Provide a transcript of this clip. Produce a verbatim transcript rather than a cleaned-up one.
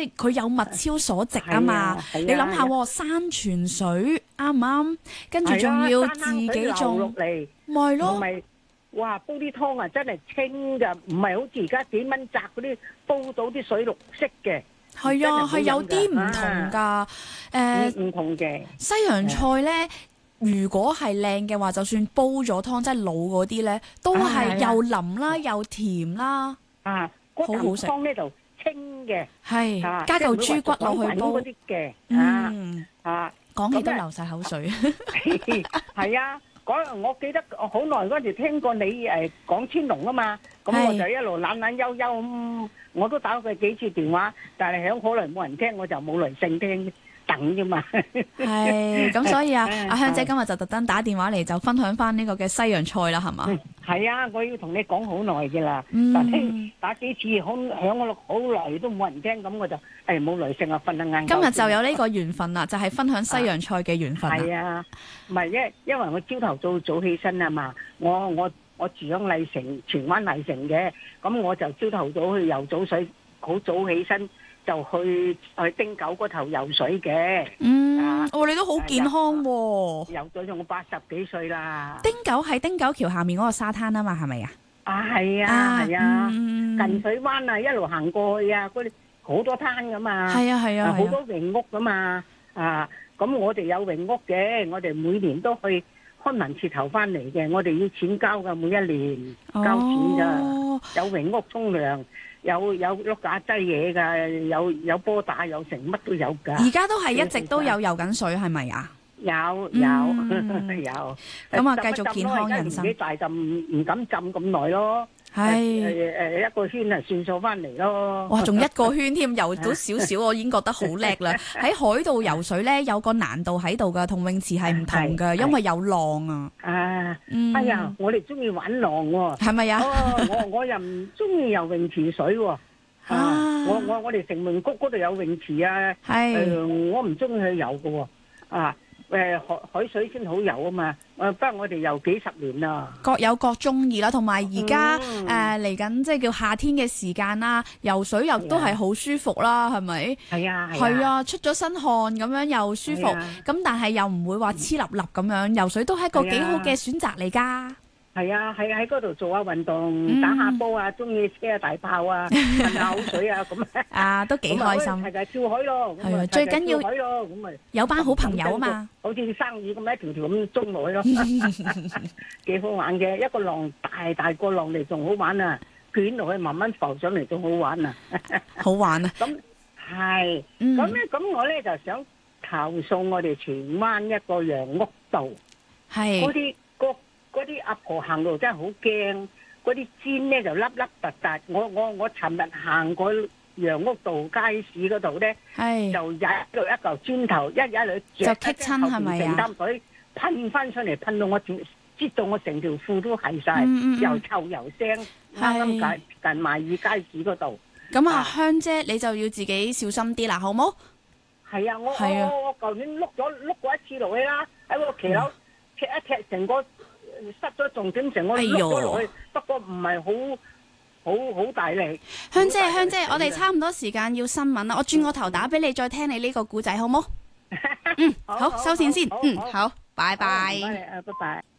係佢有物超所值啊嘛。你諗下，山泉水啱唔啱？跟住仲要自己種落嚟， 咪咯。 咪哇煲啲湯啊，真係清㗎，唔係好似而家幾蚊扎嗰啲煲到啲水綠色嘅。 係啊，係有啲唔同㗎。誒， 唔同嘅西洋菜咧。如果係靚嘅話，就算煲咗湯，即係老嗰啲咧，都係又腍啦，又甜啦， 啊， 好好食。 湯咧就清嘅， 係加嚿豬骨落去煲嗰啲嘅， 嗯啊， 講起都流晒口水。 係啊，嗰我記得好耐嗰陣時聽過你誒講千龍啊嘛，咁我就一路懶懶悠悠咁，我都打過佢幾次電話，但係響好耐冇人聽，我就冇耐性聽。等啫嘛， 係咁所以啊，阿香姐今日就特登打電話嚟就分享翻呢個嘅西洋菜啦，係嘛？ 係啊，我要同你講好耐嘅啦， 嗯、 但係打幾次好響我好耐都冇人聽，咁我就誒冇耐性啊，瞓得晏。 今日就有呢個緣分啦，就係、是、分享西洋菜嘅緣分。 係啊，唔係因因為我朝頭早早起身啊嘛，我我我住響麗城荃灣麗城嘅，咁我就朝頭早去游早水，好早起身。就去去汀九嗰頭游水嘅， 嗯，啊、哦，你都好健康喎、啊， 游咗咗我八十幾歲啦。 汀九係汀九橋下面嗰個沙灘啊嘛，係咪啊？ 啊，係啊，係啊， 嗯、 近水灣啊，一路行過去啊，嗰啲好多灘噶嘛， 係啊係啊， 好多泳屋噶嘛，啊，咁我哋有泳屋嘅，我哋每年都去康文署投翻嚟嘅，我哋要錢交噶，每一年交錢噶，哦、有泳屋沖涼。有有碌架擠嘢㗎，有有波打有成乜都有㗎。 而家都係一直都有游緊水係咪啊？ 有有、嗯、有。 咁啊，繼續健康人生。 年紀大就唔唔敢浸咁耐咯。係誒誒一個圈啊，算數翻嚟咯。 哇，仲一個圈添，游到少少，我已經覺得好叻啦。喺海度游水咧，有個難度喺度㗎，同泳池係唔同㗎，因為有浪啊。 啊， 嗯、 哎呀，我哋中意玩浪喎、哦。 係咪啊？ 哦，我我又唔中意游泳池水喎、哦。啊！我我我哋城門谷嗰度有泳池啊。係。誒、呃，我唔中意去游㗎喎。啊。誒海海水先好游啊嘛，誒不過我哋游幾十年啦， 各有各中意啦，同埋而家誒嚟緊即係叫夏天嘅時間啦，游水又都係好舒服啦，係咪？係啊係啊，出咗身汗咁樣又舒服，咁但係又唔會話黐立立咁樣，游水都係一個幾好嘅選擇嚟㗎。係啊，喺喺嗰度做下運動，打下波啊，中意車下大炮啊，噴下口水啊，咁啊都幾開心。係係跳海咯，係啊，最緊要海咯，咁咪有班好朋友啊嘛，好似生意咁一條條咁中落去咯，幾好玩嘅。一個浪大大個浪嚟仲好玩啊，捲落去慢慢浮上嚟仲好玩啊，好玩啊。咁係，咁咧咁我咧就想投訴我哋荃灣一個楊屋道，係嗰啲個。嗰啲阿婆行路真係好驚，嗰啲氈咧就凹凹凸凸。我我我尋日行過楊屋道街市嗰度咧，就踩到一嚿磚頭，一踩落去，就棘親係咪啊？成擔水噴翻出嚟，噴到我條，擠到我成條褲都係晒，又臭又腥。啱啱近近賣爾街市嗰度。咁啊，香姐你就要自己小心啲啦，好冇？係啊，我我我舊年碌咗碌過一次落去啦，喺個騎樓踢一踢成個。失咗重點成我碌咗落去，不過唔係好好好大力。香姐，香姐，我哋差唔多時間要新聞啦，我轉個頭打俾你，再聽你呢個故仔好冇？嗯，好，收線先。嗯，好，拜拜。拜拜。